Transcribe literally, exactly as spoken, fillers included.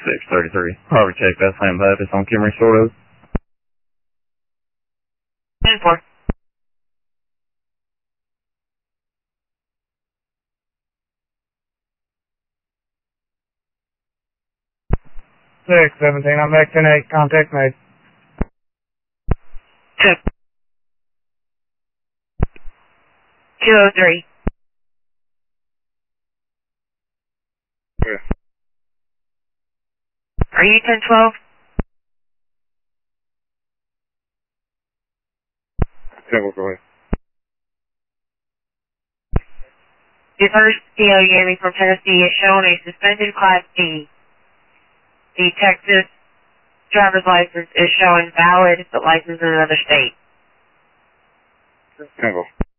six thirty-three. Harvey check that same purpose on Kimmery Sordos. ten four. six seventeen, I'm back ten eight, contact made. Two. two oh three. Yeah. Are you ten twelve? Single, go ahead. The first P O you gave me from Tennessee is showing a suspended Class D. The Texas driver's license is showing valid, but licensed in another state. Single.